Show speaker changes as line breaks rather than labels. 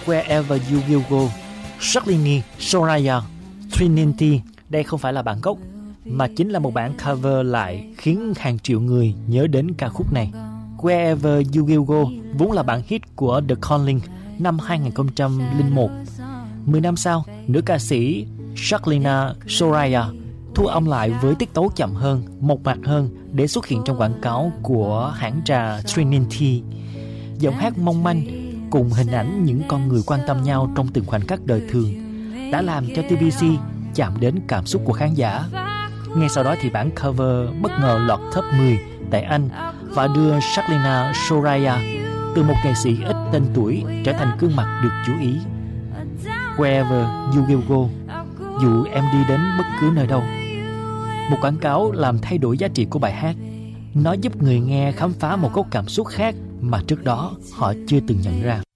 Wherever You Will Go, Jacqueline, Soraya, Trinity. Đây không phải là bản gốc, mà chính là một bản cover lại khiến hàng triệu người nhớ đến ca khúc này. Wherever You Will Go vốn là bản hit của The Calling năm 2001. 10 năm sau, nữ ca sĩ Jacqueline Soraya thu âm lại với tiết tấu chậm hơn, mộc mạc hơn để xuất hiện trong quảng cáo của hãng trà Trinity. Giọng hát mong manh cùng hình ảnh những con người quan tâm nhau trong từng khoảnh khắc đời thường đã làm cho TBC chạm đến cảm xúc của khán giả. Ngay sau đó thì bản cover bất ngờ lọt top 10 tại Anh và đưa Jacqueline Soraya từ một nghệ sĩ ít tên tuổi trở thành gương mặt được chú ý. Wherever You Will Go, dù em đi đến bất cứ nơi đâu. Một quảng cáo làm thay đổi giá trị của bài hát. Nó giúp người nghe khám phá một góc cảm xúc khác mà trước đó họ chưa từng nhận ra.